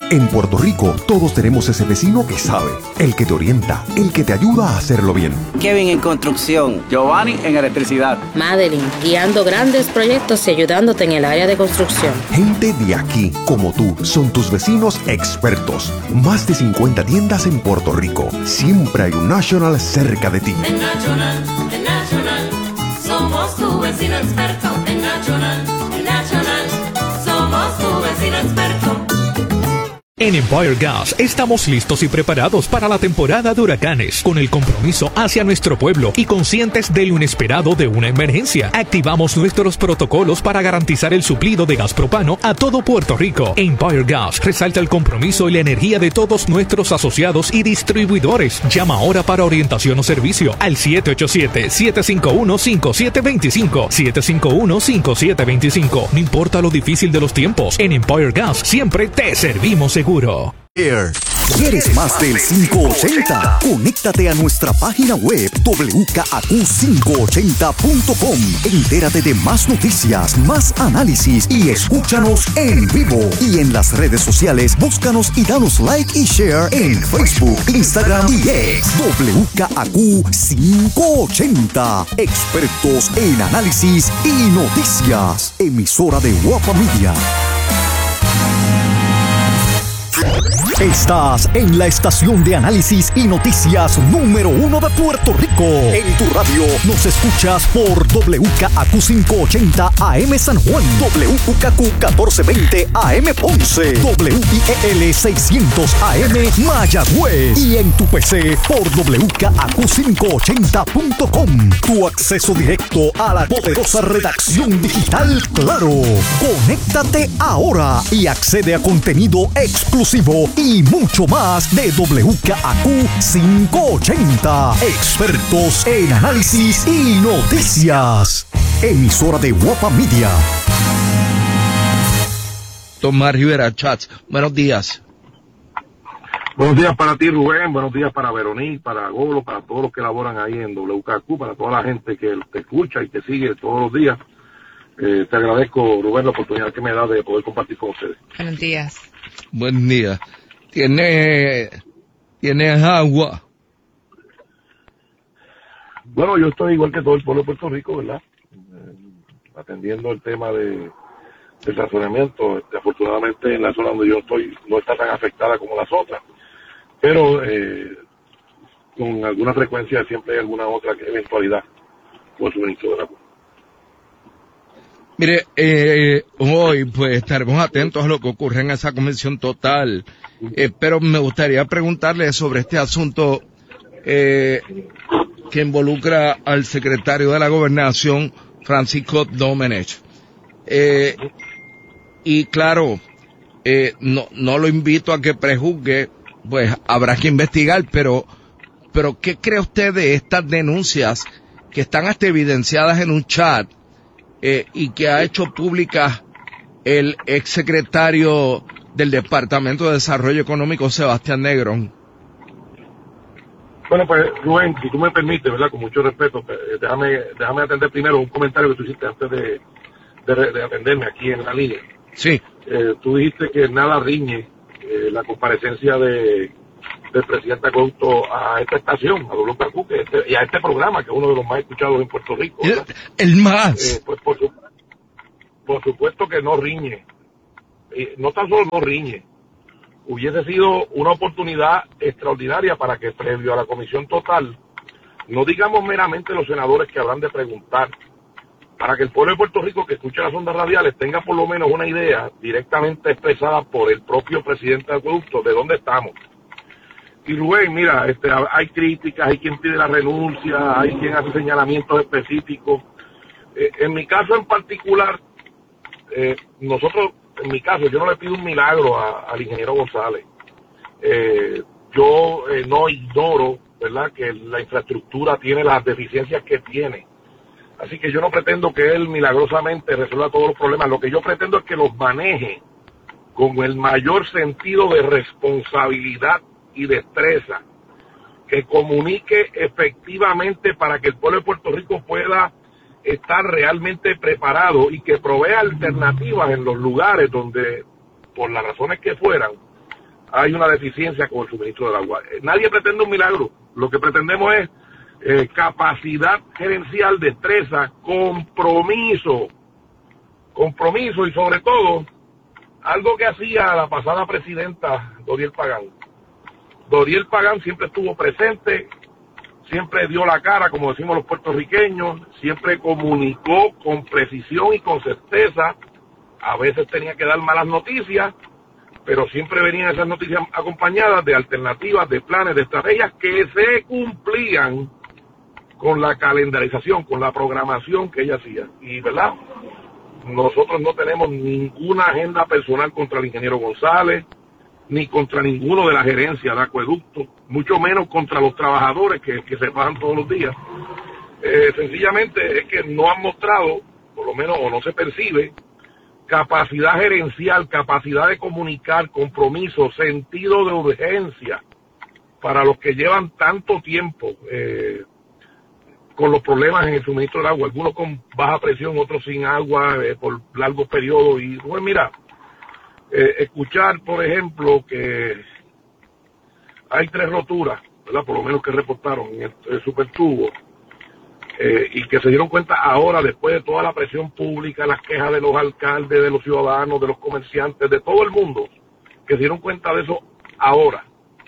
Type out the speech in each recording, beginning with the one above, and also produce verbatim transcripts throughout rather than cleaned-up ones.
En Puerto Rico, todos tenemos ese vecino que sabe, el que te orienta, el que te ayuda a hacerlo bien. Kevin en construcción, Giovanni en electricidad, Madeline guiando grandes proyectos y ayudándote en el área de construcción. Gente de aquí, como tú, son tus vecinos expertos. Más de cincuenta tiendas en Puerto Rico. Siempre hay un National cerca de ti. En National, en National, somos tu vecino experto. En National, en National, somos tu vecino experto. En Empire Gas estamos listos y preparados para la temporada de huracanes, con el compromiso hacia nuestro pueblo y conscientes de lo inesperado de una emergencia. Activamos nuestros protocolos para garantizar el suplido de gas propano a todo Puerto Rico. Empire Gas resalta el compromiso y la energía de todos nuestros asociados y distribuidores. Llama ahora para orientación o servicio al siete ocho siete, siete cinco uno, cinco siete dos cinco, siete cinco uno, cinco siete dos cinco. No importa lo difícil de los tiempos, en Empire Gas siempre te servimos seguro. ¿Quieres más del quinientos ochenta? Conéctate a nuestra página web doble u K A Q quinientos ochenta punto com. Entérate de más noticias, más análisis y escúchanos en vivo. Y en las redes sociales, búscanos y danos like y share en Facebook, Instagram y X. doble u K A Q quinientos ochenta. Expertos en análisis y noticias. Emisora de Guapa Media. Estás en la estación de análisis y noticias número uno de Puerto Rico. En tu radio nos escuchas por doble u K A Q quinientos ochenta A M San Juan, W U K Q catorce veinte A M Ponce, W I E L seiscientos A M Mayagüez y en tu P C por doble u K A Q quinientos ochenta punto com. Tu acceso directo a la poderosa redacción digital Claro. Conéctate ahora y accede a contenido exclusivo y mucho más de doble u K A Q quinientos ochenta. Expertos en análisis y noticias. Emisora de Guapa Media. Tomás Rivera Chats, buenos días. Buenos días para ti, Rubén. Buenos días para Veronique, para Golo, para todos los que laboran ahí en doble u K Q, para toda la gente que te escucha y te sigue todos los días. Eh, te agradezco, Rubén, la oportunidad que me da de poder compartir con ustedes. Buenos días. Buen día. ¿Tiene, ¿Tienes agua? Bueno, yo estoy igual que todo el pueblo de Puerto Rico, ¿verdad? Eh, atendiendo el tema de del razonamiento. Este, afortunadamente en la zona donde yo estoy no está tan afectada como las otras, pero eh, con alguna frecuencia siempre hay alguna otra eventualidad por suministro del agua. Mire, eh, hoy pues estaremos atentos a lo que ocurre en esa comisión total, eh, pero me gustaría preguntarle sobre este asunto eh, que involucra al secretario de la Gobernación, Francisco Domenech. Eh, y claro, eh, no, no lo invito a que prejuzgue, pues habrá que investigar, pero, pero ¿qué cree usted de estas denuncias que están hasta evidenciadas en un chat? Eh, y que ha hecho pública el exsecretario del Departamento de Desarrollo Económico, Sebastián Negrón. Bueno, pues, Rubén, si tú me permites, ¿verdad? Con mucho respeto, déjame déjame atender primero un comentario que tú hiciste antes de, de, de atenderme aquí en la línea. Sí. Eh, tú dijiste que nada riñe eh, la comparecencia de del presidente Acueducto a esta estación, a doble u K Q, que este, y a este programa, que es uno de los más escuchados en Puerto Rico, ¿verdad? El, el más. Eh, pues por, su, por supuesto que no riñe. Eh, no tan solo no riñe. Hubiese sido una oportunidad extraordinaria para que previo a la comisión total, no digamos meramente los senadores que habrán de preguntar, para que el pueblo de Puerto Rico que escucha las ondas radiales tenga por lo menos una idea directamente expresada por el propio presidente de Acueducto de dónde estamos. Y Rubén, mira, este, hay críticas, hay quien pide la renuncia, hay quien hace señalamientos específicos. Eh, en mi caso en particular, eh, nosotros, en mi caso, yo no le pido un milagro a, al ingeniero González. Eh, yo eh, no ignoro, ¿verdad?, que la infraestructura tiene las deficiencias que tiene. Así que yo no pretendo que él milagrosamente resuelva todos los problemas. Lo que yo pretendo es que los maneje con el mayor sentido de responsabilidad y destreza, que comunique efectivamente para que el pueblo de Puerto Rico pueda estar realmente preparado y que provea alternativas en los lugares donde, por las razones que fueran, hay una deficiencia con el suministro del agua. Nadie pretende un milagro. Lo que pretendemos es eh, capacidad gerencial, destreza, compromiso, compromiso y sobre todo, algo que hacía la pasada presidenta Doriel Pagán. Doriel Pagán siempre estuvo presente, siempre dio la cara, como decimos los puertorriqueños, siempre comunicó con precisión y con certeza. A veces tenía que dar malas noticias, pero siempre venían esas noticias acompañadas de alternativas, de planes, de estrategias que se cumplían con la calendarización, con la programación que ella hacía. Y, ¿verdad? Nosotros no tenemos ninguna agenda personal contra el ingeniero González, ni contra ninguno de la gerencia de acueducto, mucho menos contra los trabajadores que, que se pagan todos los días. Eh, sencillamente es que no han mostrado, por lo menos, o no se percibe, capacidad gerencial, capacidad de comunicar, compromiso, sentido de urgencia para los que llevan tanto tiempo eh, con los problemas en el suministro del agua, algunos con baja presión, otros sin agua eh, por largos periodos. Y bueno, mira, eh, escuchar, por ejemplo, que hay tres roturas, ¿verdad? Por lo menos que reportaron en el, el supertubo, eh, y que se dieron cuenta ahora, después de toda la presión pública, las quejas de los alcaldes, de los ciudadanos, de los comerciantes, de todo el mundo, que se dieron cuenta de eso ahora,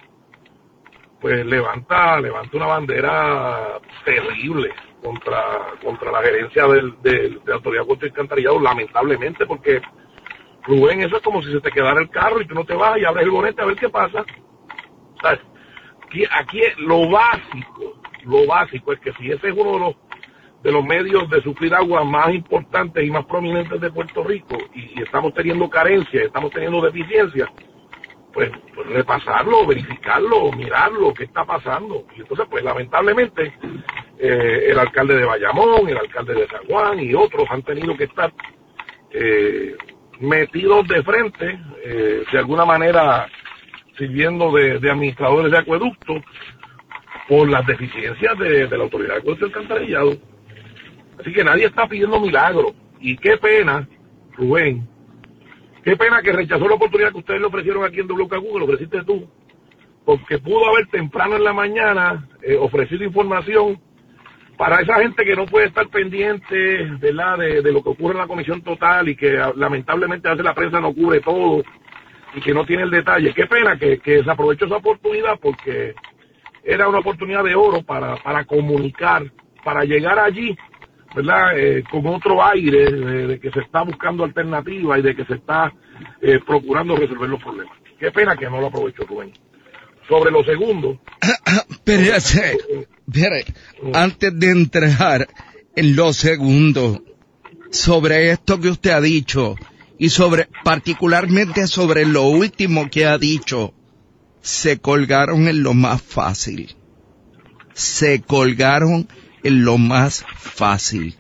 pues levanta levanta una bandera terrible contra contra la gerencia del, del, de la Autoridad de Acueductos y Alcantarillado, lamentablemente, porque, Rubén, eso es como si se te quedara el carro y tú no te vas y abres el bonete a ver qué pasa. ¿Sabes? Aquí, aquí lo básico, lo básico es que si ese es uno de los de los medios de suplir agua más importantes y más prominentes de Puerto Rico y, y estamos teniendo carencias, estamos teniendo deficiencias, pues, pues repasarlo, verificarlo, mirarlo, qué está pasando. Y entonces, pues lamentablemente, eh, el alcalde de Bayamón, el alcalde de San Juan y otros han tenido que estar eh, metidos de frente, eh, de alguna manera sirviendo de, de administradores de acueductos por las deficiencias de, de la Autoridad de Acueductos y Alcantarillado. Así que nadie está pidiendo milagros. Y qué pena, Rubén, qué pena que rechazó la oportunidad que ustedes le ofrecieron aquí en W K Q, que lo ofreciste tú, porque pudo haber temprano en la mañana eh, ofrecido información para esa gente que no puede estar pendiente, ¿verdad?, de, de lo que ocurre en la Comisión Total y que lamentablemente a veces la prensa no cubre todo y que no tiene el detalle. Qué pena que, que se aprovechó esa oportunidad, porque era una oportunidad de oro para, para comunicar, para llegar allí, ¿verdad?, eh, con otro aire de, de que se está buscando alternativas y de que se está eh, procurando resolver los problemas. Qué pena que no lo aprovechó, Rubén. Sobre lo segundo... Pero, espere, antes de entrar en lo segundo, sobre esto que usted ha dicho, y sobre, particularmente sobre lo último que ha dicho, se colgaron en lo más fácil. Se colgaron en lo más fácil.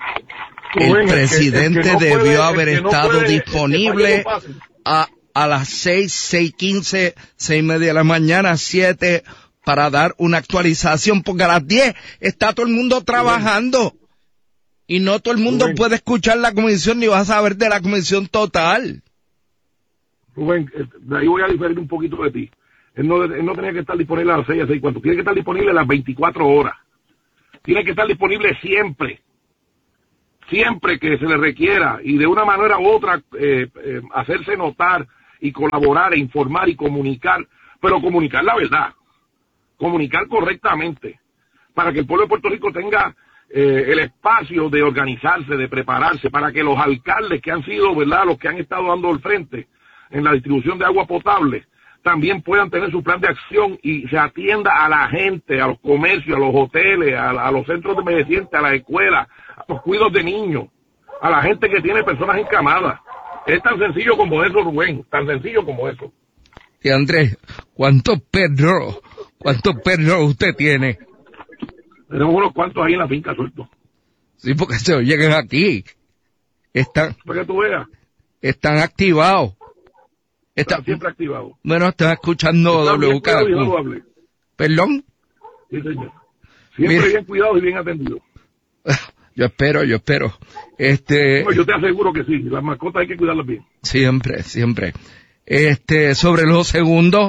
El presidente el que, el que no debió puede, haber el que no estado puede, disponible a, a las seis, seis quince, seis y media de la mañana, siete, para dar una actualización, porque a las diez está todo el mundo trabajando. Y no todo el mundo Rubén, puede escuchar la comisión ni va a saber de la comisión total. Rubén, de ahí voy a diferir un poquito de ti. Él no, él no tenía que estar disponible a las seis, a seis, cuatro. Tiene que estar disponible a las veinticuatro horas. Tiene que estar disponible siempre. Siempre que se le requiera. Y de una manera u otra, eh, eh, hacerse notar y colaborar e informar y comunicar. Pero comunicar la verdad. Comunicar correctamente. Para que el pueblo de Puerto Rico tenga eh, el espacio de organizarse, de prepararse. Para que los alcaldes que han sido, ¿verdad?, los que han estado dando el frente en la distribución de agua potable, también puedan tener su plan de acción y se atienda a la gente, a los comercios, a los hoteles, a, a los centros de envejecientes, a las escuelas, a los cuidados de niños, a la gente que tiene personas encamadas. Es tan sencillo como eso, Rubén, tan sencillo como eso. Y Andrés, ¿cuántos perros, cuántos perros usted tiene? Tenemos unos cuantos ahí en la finca sueltos. Sí, porque se oyen aquí. Están, para que tú veas. Están activados. Está siempre activado. Bueno, estás escuchando W K Q. ¿Perdón? Sí, señor. Siempre Mira, bien cuidado y bien atendido. Yo espero, yo espero. Este. No, yo te aseguro que sí. Las mascotas hay que cuidarlas bien. Siempre, siempre. Este, sobre lo segundo.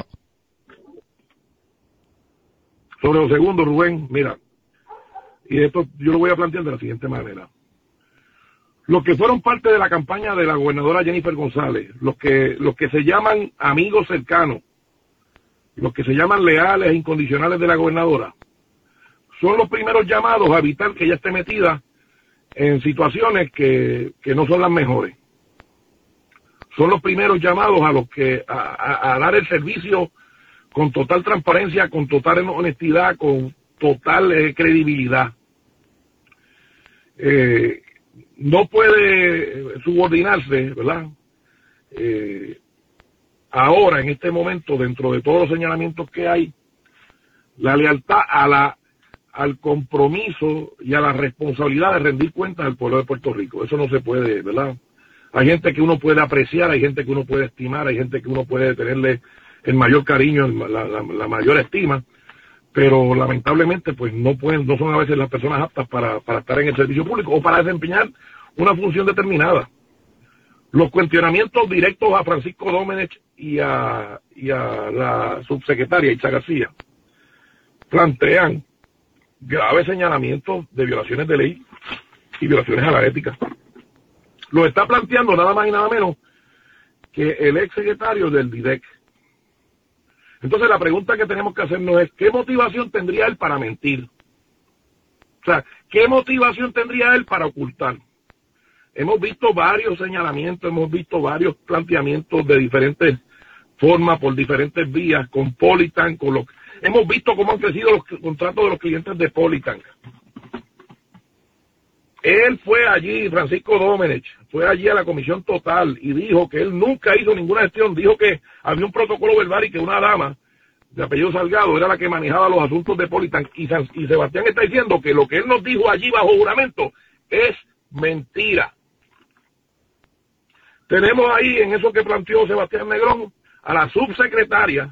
Sobre lo segundo, Rubén, mira, y esto yo lo voy a plantear de la siguiente manera. Los que fueron parte de la campaña de la gobernadora Jennifer González, los que, los que se llaman amigos cercanos, los que se llaman leales e incondicionales de la gobernadora, son los primeros llamados a evitar que ella esté metida en situaciones que, que no son las mejores. Son los primeros llamados a los que a, a, a dar el servicio con total transparencia, con total honestidad, con total eh, credibilidad. Eh, no puede subordinarse, ¿verdad? Eh, ahora, en este momento, dentro de todos los señalamientos que hay, la lealtad a la al compromiso y a la responsabilidad de rendir cuentas al pueblo de Puerto Rico. Eso no se puede, ¿verdad? Hay gente que uno puede apreciar, hay gente que uno puede estimar, hay gente que uno puede tenerle el mayor cariño, la, la, la mayor estima, pero lamentablemente pues no pueden, no son a veces las personas aptas para, para estar en el servicio público o para desempeñar una función determinada. Los cuestionamientos directos a Francisco Domenech y a, y a la subsecretaria Itza García plantean graves señalamientos de violaciones de ley y violaciones a la ética. Lo está planteando nada más y nada menos que el ex secretario del D I D E C. Entonces la pregunta que tenemos que hacernos es, ¿qué motivación tendría él para mentir? O sea, ¿qué motivación tendría él para ocultar? Hemos visto varios señalamientos, hemos visto varios planteamientos de diferentes formas, por diferentes vías, con Politan, con los... Hemos visto cómo han crecido los contratos de los clientes de Politan. Él fue allí, Francisco Domenech, fue allí a la Comisión Total y dijo que él nunca hizo ninguna gestión, dijo que había un protocolo verbal y que una dama de apellido Salgado era la que manejaba los asuntos de Politan. Y, San, y Sebastián está diciendo que lo que él nos dijo allí bajo juramento es mentira. Tenemos ahí, en eso que planteó Sebastián Negrón, a la subsecretaria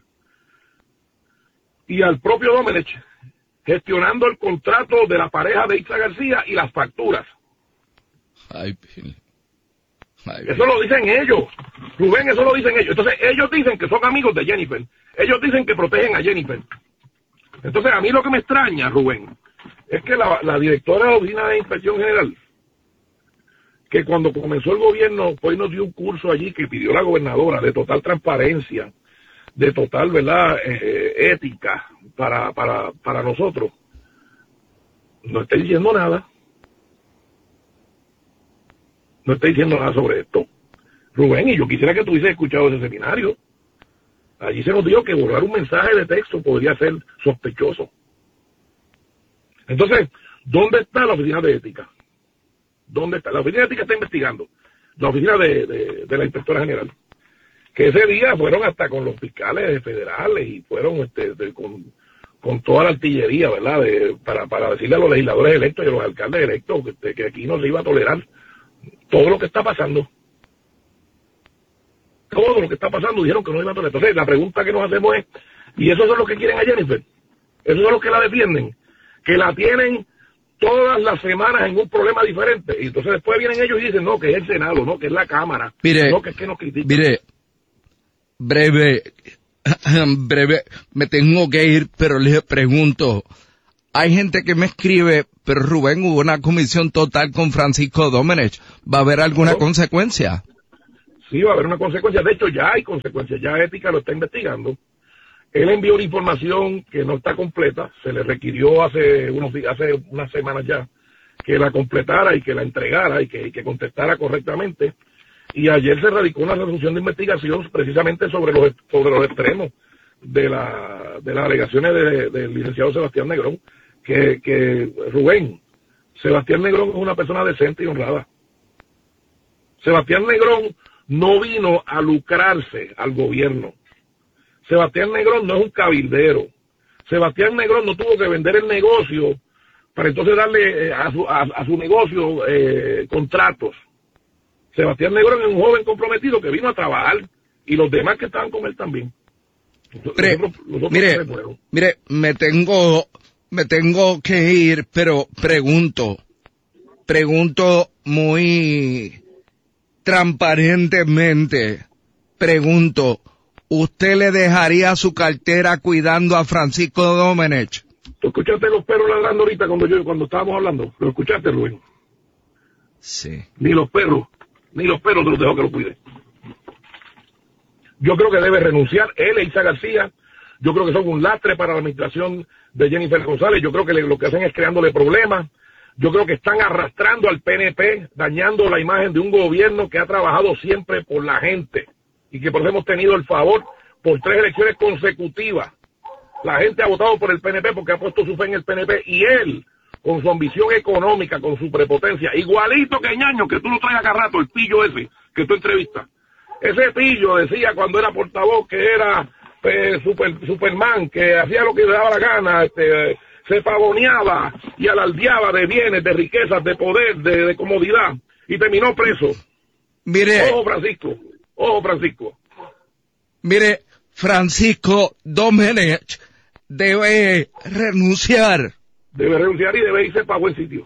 y al propio Domenech gestionando el contrato de la pareja de Itza García y las facturas. Ay, Ay, eso lo dicen ellos, Rubén, eso lo dicen ellos. Entonces ellos dicen que son amigos de Jennifer, ellos dicen que protegen a Jennifer. Entonces a mí lo que me extraña, Rubén, es que la, la directora de la Oficina de Inspección General, que cuando comenzó el gobierno, pues nos dio un curso allí que pidió la gobernadora de total transparencia, de total, ¿verdad?, eh, ética para, para, para nosotros. No está diciendo nada. No está diciendo nada sobre esto. Rubén, y yo quisiera que tú hubieses escuchado ese seminario. Allí se nos dijo que borrar un mensaje de texto podría ser sospechoso. Entonces, ¿dónde está la oficina de ética? ¿Dónde está? La oficina de ética está investigando. La oficina de, de, de la inspectora general. Que ese día fueron hasta con los fiscales federales y fueron este, de, con, con toda la artillería, ¿verdad? De, para, para decirle a los legisladores electos y a los alcaldes electos que, que aquí no se iba a tolerar todo lo que está pasando. Todo lo que está pasando dijeron que no iba a tolerar. Entonces, la pregunta que nos hacemos es, ¿y esos son los que quieren a Jennifer? ¿Esos son los que la defienden? Que la tienen todas las semanas en un problema diferente. Y entonces después vienen ellos y dicen, no, que es el Senado, no, que es la Cámara. Mire, no, que es que nos critican. Mire, breve, breve, me tengo que ir, pero les pregunto, hay gente que me escribe, pero Rubén, hubo una comisión total con Francisco Domenech, ¿va a haber alguna ¿No? consecuencia? Sí, va a haber una consecuencia, de hecho ya hay consecuencias, ya Ética lo está investigando. Él envió una información que no está completa, se le requirió hace unos días, hace unas semanas ya, que la completara y que la entregara y que, y que contestara correctamente. Y ayer se radicó una resolución de investigación precisamente sobre los sobre los extremos de la de las alegaciones del de, de licenciado Sebastián Negrón, que, que Rubén, Sebastián Negrón es una persona decente y honrada. Sebastián Negrón no vino a lucrarse al gobierno. Sebastián Negrón no es un cabildero. Sebastián Negrón no tuvo que vender el negocio para entonces darle a su, a, a su negocio eh, contratos. Sebastián Negrón es un joven comprometido que vino a trabajar y los demás que estaban con él también. Pre, nosotros, nosotros mire, mire, me tengo, me tengo que ir, pero pregunto, pregunto muy transparentemente, pregunto, ¿usted le dejaría su cartera cuidando a Francisco Domenech? ¿Tú escuchaste los perros ladrando ahorita cuando yo cuando estábamos hablando? ¿Lo escuchaste, Rubén? Sí. Ni los perros, ni los perros te los dejo que lo cuide. Yo creo que debe renunciar él e Isa García. Yo creo que son un lastre para la administración de Jennifer González. Yo creo que le, lo que hacen es creándole problemas. Yo creo que están arrastrando al P N P, dañando la imagen de un gobierno que ha trabajado siempre por la gente y que por eso hemos tenido el favor por tres elecciones consecutivas. La gente ha votado por el P N P porque ha puesto su fe en el P N P y él, con su ambición económica, con su prepotencia, igualito que Ñaño, que tú lo traes acá rato, el pillo ese que tú entrevistas. Ese pillo decía cuando era portavoz que era eh, super, Superman, que hacía lo que le daba la gana, este, se pavoneaba y alardeaba de bienes, de riquezas, de poder, de, de comodidad, y terminó preso. Mire, ojo Francisco, ojo Francisco. Mire, Francisco Domenech debe renunciar. Debe renunciar y debe irse para buen sitio.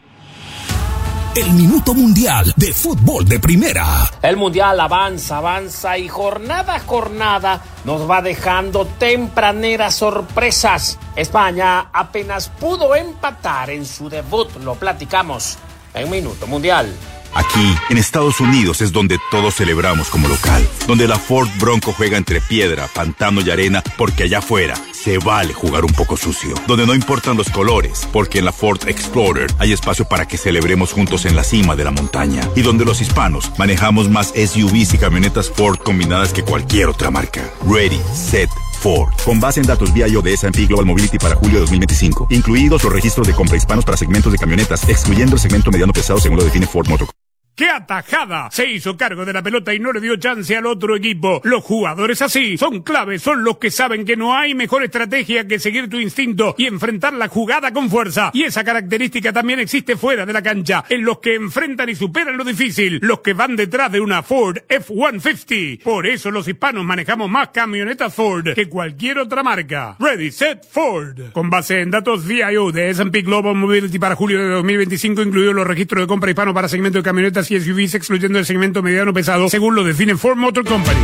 El Minuto Mundial de Fútbol de Primera. El Mundial avanza, avanza y jornada a jornada nos va dejando tempraneras sorpresas. España apenas pudo empatar en su debut, lo platicamos en Minuto Mundial. Aquí, en Estados Unidos, es donde todos celebramos como local, donde la Ford Bronco juega entre piedra, pantano y arena, porque allá afuera se vale jugar un poco sucio, donde no importan los colores, porque en la Ford Explorer hay espacio para que celebremos juntos en la cima de la montaña, y donde los hispanos manejamos más S U Vs y camionetas Ford combinadas que cualquier otra marca. Ready, set, Ford. Con base en datos V I O de S and P Global Mobility para julio de dos mil veinticinco, incluidos los registros de compra hispanos para segmentos de camionetas, excluyendo el segmento mediano pesado según lo define Ford Motor. ¡Qué atajada! Se hizo cargo de la pelota y no le dio chance al otro equipo. Los jugadores así son claves, son los que saben que no hay mejor estrategia que seguir tu instinto y enfrentar la jugada con fuerza. Y esa característica también existe fuera de la cancha, en los que enfrentan y superan lo difícil, los que van detrás de una Ford F ciento cincuenta. Por eso los hispanos manejamos más camionetas Ford que cualquier otra marca. Ready, set, Ford. Con base en datos V I O de S and P Global Mobility para julio de dos mil veinticinco, incluidos los registros de compra hispano para segmento de camionetas y S U Vs, excluyendo el segmento mediano pesado, según lo define Ford Motor Company.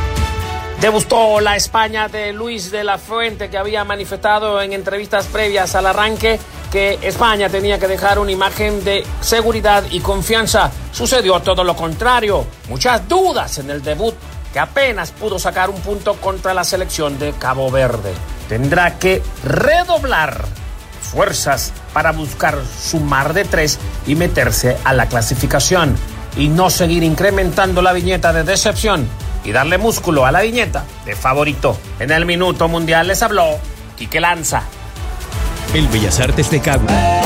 Debutó la España de Luis de la Fuente, que había manifestado en entrevistas previas al arranque que España tenía que dejar una imagen de seguridad y confianza. Sucedió todo lo contrario. Muchas dudas en el debut, que apenas pudo sacar un punto contra la selección de Cabo Verde. Tendrá que redoblar fuerzas para buscar sumar de tres y meterse a la clasificación y no seguir incrementando la viñeta de decepción y darle músculo a la viñeta de favorito. En el Minuto Mundial les habló Quique Lanza. El Bellas Artes de Cagua